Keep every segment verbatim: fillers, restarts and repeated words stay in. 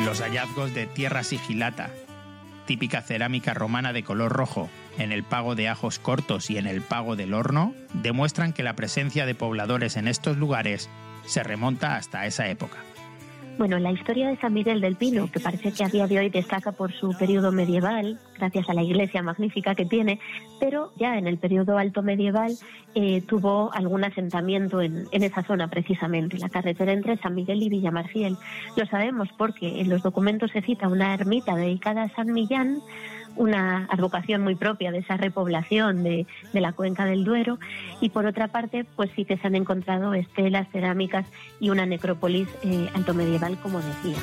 Los hallazgos de tierra sigilata, típica cerámica romana de color rojo, en el Pago de Ajos Cortos y en el Pago del Horno, demuestran que la presencia de pobladores en estos lugares se remonta hasta esa época. Bueno, la historia de San Miguel del Pino, que parece que a día de hoy destaca por su periodo medieval, gracias a la iglesia magnífica que tiene, pero ya en el periodo alto medieval eh, tuvo algún asentamiento en, en esa zona precisamente, la carretera entre San Miguel y Villamarfiel. Lo sabemos porque en los documentos se cita una ermita dedicada a San Millán, una advocación muy propia de esa repoblación de, de la cuenca del Duero, y por otra parte pues sí que se han encontrado estelas, cerámicas y una necrópolis eh, alto medieval, como decía.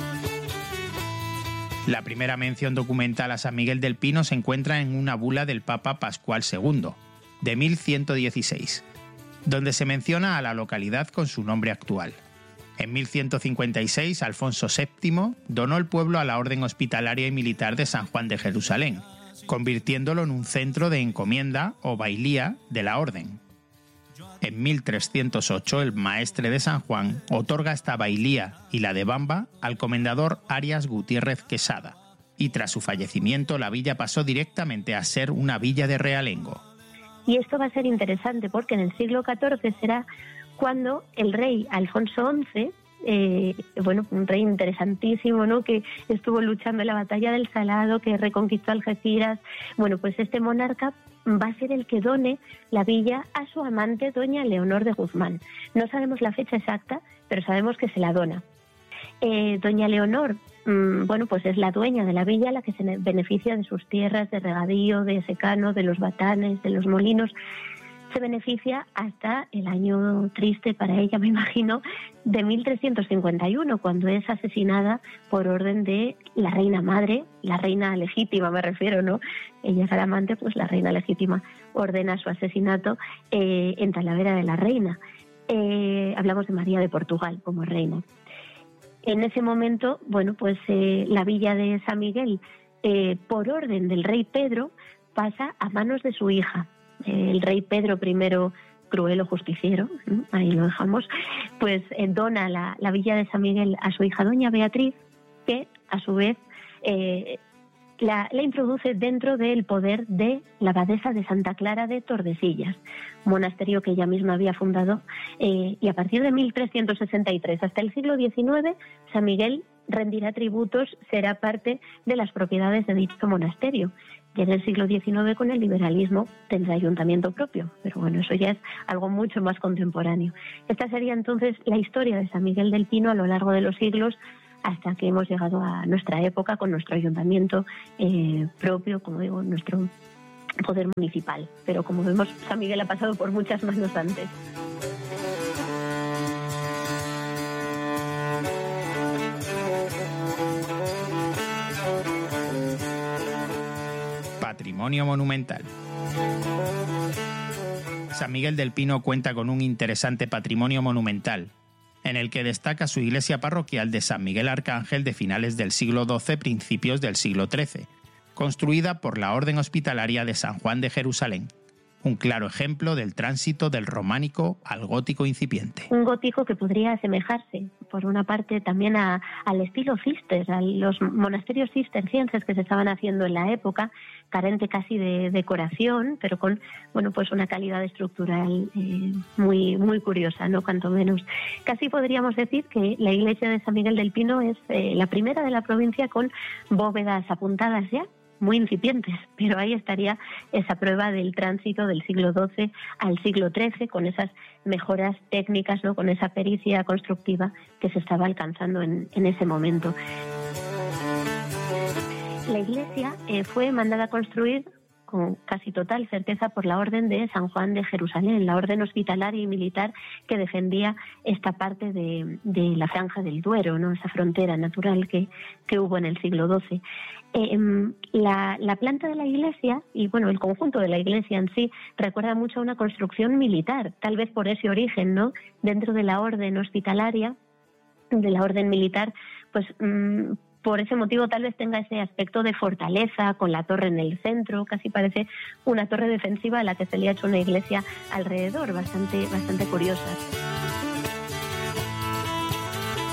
La primera mención documental a San Miguel del Pino se encuentra en una bula del Papa Pascual segundo, de mil ciento dieciséis, donde se menciona a la localidad con su nombre actual. En mil ciento cincuenta y seis, Alfonso séptimo donó el pueblo a la Orden Hospitalaria y Militar de San Juan de Jerusalén, convirtiéndolo en un centro de encomienda o bailía de la Orden. En mil trescientos ocho, el maestre de San Juan otorga esta bailía y la de Bamba al comendador Arias Gutiérrez Quesada, y tras su fallecimiento la villa pasó directamente a ser una villa de realengo. Y esto va a ser interesante porque en el siglo catorce será cuando el rey Alfonso once, eh, bueno, un rey interesantísimo, ¿no?, que estuvo luchando en la batalla del Salado, que reconquistó Algeciras, bueno, pues este monarca va a ser el que done la villa a su amante, doña Leonor de Guzmán. No sabemos la fecha exacta, pero sabemos que se la dona. Eh, doña Leonor, mmm, bueno, pues es la dueña de la villa, la que se beneficia de sus tierras de regadío, de secano, de los batanes, de los molinos. Se beneficia hasta el año triste para ella, me imagino, de mil trescientos cincuenta y uno, cuando es asesinada por orden de la reina madre, la reina legítima me refiero, ¿no? Ella es la amante, pues la reina legítima ordena su asesinato eh, en Talavera de la Reina. Eh, hablamos de María de Portugal como reina. En ese momento, bueno, pues eh, la villa de San Miguel, eh, por orden del rey Pedro, pasa a manos de su hija. El rey Pedro primero, cruel o justiciero, ahí lo dejamos, pues eh, dona la, la villa de San Miguel a su hija doña Beatriz, que a su vez eh, la, la introduce dentro del poder de la abadesa de Santa Clara de Tordesillas, monasterio que ella misma había fundado, eh, y a partir de mil trescientos sesenta y tres hasta el siglo diecinueve, San Miguel rendirá tributos, será parte de las propiedades de dicho monasterio. Y en el siglo diecinueve, con el liberalismo, tendrá ayuntamiento propio. Pero bueno, eso ya es algo mucho más contemporáneo. Esta sería entonces la historia de San Miguel del Pino a lo largo de los siglos, hasta que hemos llegado a nuestra época con nuestro ayuntamiento eh, propio, como digo, nuestro poder municipal. Pero como vemos, San Miguel ha pasado por muchas manos antes. Patrimonio monumental. San Miguel del Pino cuenta con un interesante patrimonio monumental, en el que destaca su iglesia parroquial de San Miguel Arcángel de finales del siglo doce, principios del siglo trece, construida por la Orden Hospitalaria de San Juan de Jerusalén. Un claro ejemplo del tránsito del románico al gótico incipiente. Un gótico que podría asemejarse, por una parte, también a, al estilo cister, a los monasterios cistercienses que se estaban haciendo en la época, carente casi de decoración, pero con, bueno, pues una calidad estructural eh, muy, muy curiosa, ¿no? Cuanto menos. Casi podríamos decir que la iglesia de San Miguel del Pino es eh, la primera de la provincia con bóvedas apuntadas ya, muy incipientes, pero ahí estaría esa prueba del tránsito del siglo doce al siglo trece, con esas mejoras técnicas, ¿no?, con esa pericia constructiva que se estaba alcanzando en, en ese momento. La iglesia eh, fue mandada a construir con casi total certeza por la Orden de San Juan de Jerusalén, la orden hospitalaria y militar que defendía esta parte de, de la franja del Duero, ¿no?, esa frontera natural que, que hubo en el siglo doce. Eh, la, la planta de la iglesia, y bueno, el conjunto de la iglesia en sí, recuerda mucho a una construcción militar, tal vez por ese origen, ¿no?, dentro de la orden hospitalaria, de la orden militar, pues mmm, por ese motivo tal vez tenga ese aspecto de fortaleza, con la torre en el centro, casi parece una torre defensiva a la que se le ha hecho una iglesia alrededor, bastante, bastante curiosa.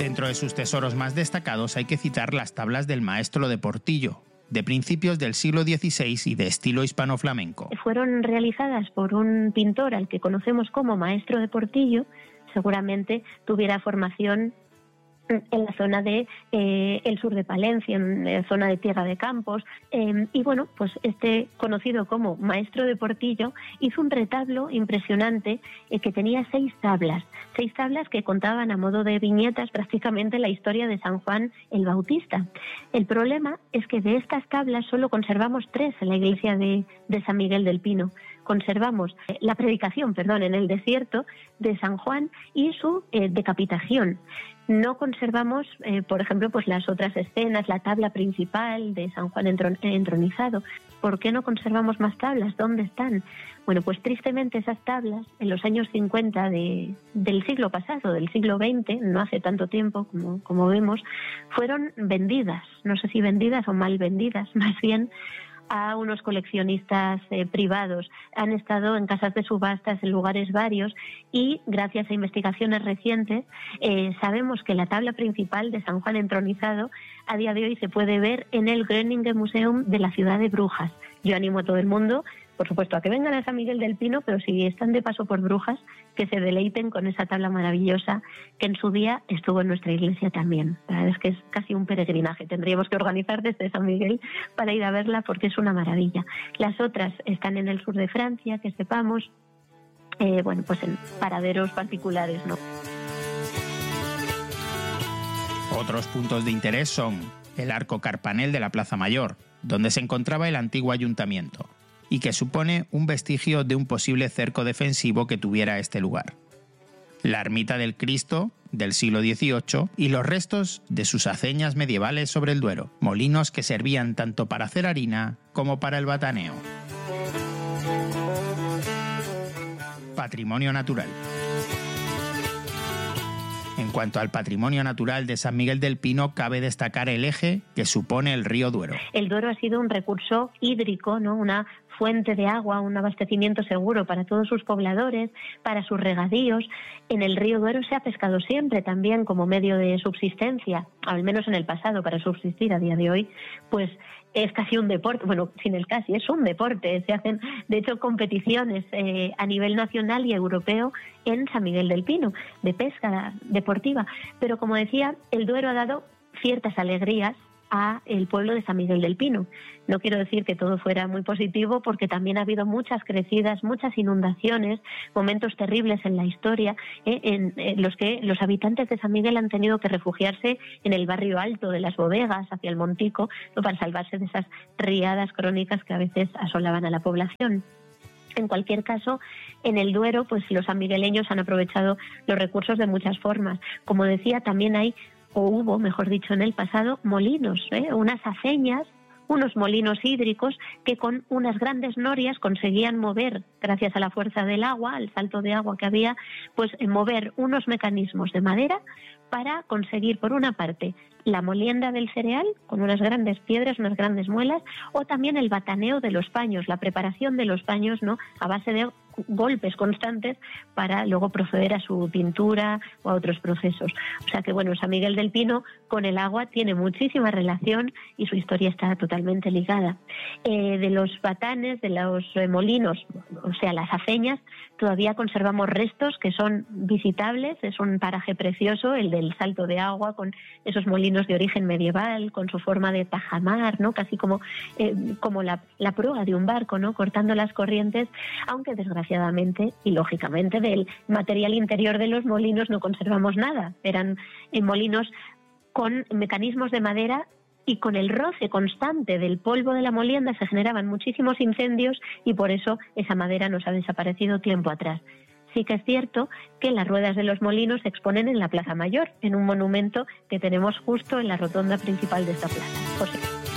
Dentro de sus tesoros más destacados hay que citar las tablas del Maestro de Portillo, de principios del siglo dieciséis y de estilo hispano-flamenco. Fueron realizadas por un pintor al que conocemos como Maestro de Portillo. Seguramente tuviera formación en la zona de eh, el sur de Palencia, en la zona de Tierra de Campos, eh, y bueno, pues este conocido como Maestro de Portillo hizo un retablo impresionante eh, que tenía seis tablas, seis tablas que contaban a modo de viñetas prácticamente la historia de San Juan el Bautista. El problema es que de estas tablas solo conservamos tres en la iglesia de, de San Miguel del Pino. Conservamos eh, la predicación, perdón, en el desierto de San Juan y su eh, decapitación. No conservamos, eh, por ejemplo, pues las otras escenas, la tabla principal de San Juan entron- entronizado. ¿Por qué no conservamos más tablas? ¿Dónde están? Bueno, pues tristemente esas tablas, en los años cincuenta de, del siglo pasado, del siglo veinte, no hace tanto tiempo como, como vemos, fueron vendidas. No sé si vendidas o mal vendidas, más bien a unos coleccionistas eh, privados. Han estado en casas de subastas en lugares varios y gracias a investigaciones recientes eh, sabemos que la tabla principal de San Juan entronizado a día de hoy se puede ver en el Groningen Museum de la ciudad de Brujas. Yo animo a todo el mundo, por supuesto, a que vengan a San Miguel del Pino, pero si están de paso por Brujas, que se deleiten con esa tabla maravillosa que en su día estuvo en nuestra iglesia también. La verdad es que es casi un peregrinaje. Tendríamos que organizar desde San Miguel para ir a verla porque es una maravilla. Las otras están en el sur de Francia, que sepamos, eh, bueno, pues en paraderos particulares, ¿no? Otros puntos de interés son el arco carpanel de la Plaza Mayor, donde se encontraba el antiguo ayuntamiento, y que supone un vestigio de un posible cerco defensivo que tuviera este lugar. La ermita del Cristo, del siglo dieciocho, y los restos de sus aceñas medievales sobre el Duero, molinos que servían tanto para hacer harina como para el bataneo. Patrimonio natural. En cuanto al patrimonio natural de San Miguel del Pino, cabe destacar el eje que supone el río Duero. El Duero ha sido un recurso hídrico, ¿no? Una fuente de agua, un abastecimiento seguro para todos sus pobladores, para sus regadíos. En el río Duero se ha pescado siempre también como medio de subsistencia, al menos en el pasado, para subsistir. A día de hoy, pues es casi un deporte, bueno, sin el casi, es un deporte. Se hacen, de hecho, competiciones eh, a nivel nacional y europeo en San Miguel del Pino, de pesca deportiva. Pero como decía, el Duero ha dado ciertas alegrías a el pueblo de San Miguel del Pino. No quiero decir que todo fuera muy positivo, porque también ha habido muchas crecidas, muchas inundaciones, momentos terribles en la historia, eh, en, en los que los habitantes de San Miguel han tenido que refugiarse en el barrio alto de las Bodegas, hacia el Montico, ¿no?, para salvarse de esas riadas crónicas que a veces asolaban a la población. En cualquier caso, en el Duero, pues los sanmigueleños han aprovechado los recursos de muchas formas. Como decía, también hay, o hubo, mejor dicho, en el pasado, molinos, ¿eh? unas aceñas, unos molinos hídricos que con unas grandes norias conseguían mover, gracias a la fuerza del agua, al salto de agua que había, pues mover unos mecanismos de madera para conseguir, por una parte, la molienda del cereal, con unas grandes piedras, unas grandes muelas, o también el bataneo de los paños, la preparación de los paños, ¿no?, a base de golpes constantes para luego proceder a su pintura o a otros procesos. O sea que, bueno, San Miguel del Pino con el agua tiene muchísima relación y su historia está totalmente ligada. Eh, de los batanes, de los eh, molinos, o sea, las aceñas, todavía conservamos restos que son visitables. Es un paraje precioso, el del salto de agua, con esos molinos de origen medieval, con su forma de tajamar, ¿no?, casi como, eh, como la, la proa de un barco, ¿no?, cortando las corrientes, aunque desgraciadamente y lógicamente del material interior de los molinos no conservamos nada. Eran eh, molinos con mecanismos de madera, y con el roce constante del polvo de la molienda se generaban muchísimos incendios, y por eso esa madera nos ha desaparecido tiempo atrás. Sí que es cierto que las ruedas de los molinos se exponen en la Plaza Mayor, en un monumento que tenemos justo en la rotonda principal de esta plaza. José.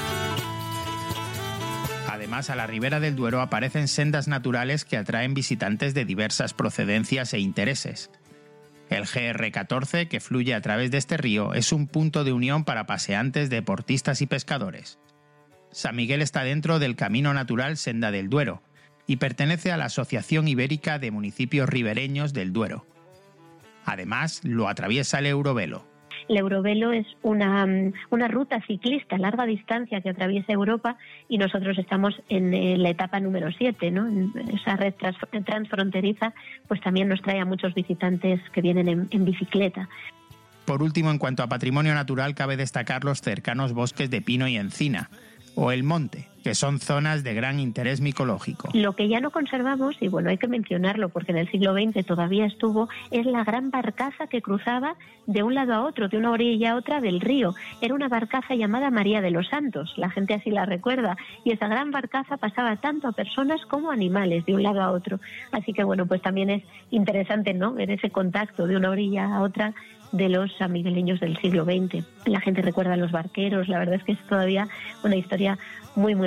Además, a la ribera del Duero aparecen sendas naturales que atraen visitantes de diversas procedencias e intereses. El G R catorce, que fluye a través de este río, es un punto de unión para paseantes, deportistas y pescadores. San Miguel está dentro del Camino Natural Senda del Duero y pertenece a la Asociación Ibérica de Municipios Ribereños del Duero. Además, lo atraviesa el Eurovelo. El Eurovelo es una, una ruta ciclista a larga distancia que atraviesa Europa y nosotros estamos en, en la etapa número siete, ¿no? Esa red trans, transfronteriza pues también nos trae a muchos visitantes que vienen en, en bicicleta. Por último, en cuanto a patrimonio natural, cabe destacar los cercanos bosques de pino y encina, o el monte, que son zonas de gran interés micológico. Lo que ya no conservamos, y bueno, hay que mencionarlo porque en el siglo veinte todavía estuvo, es la gran barcaza que cruzaba de un lado a otro, de una orilla a otra del río. Era una barcaza llamada María de los Santos, la gente así la recuerda, y esa gran barcaza pasaba tanto a personas como a animales de un lado a otro. Así que bueno, pues también es interesante, ¿no?, ver ese contacto de una orilla a otra de los sanmigueleños del siglo veinte. La gente recuerda a los barqueros, la verdad es que es todavía una historia muy, muy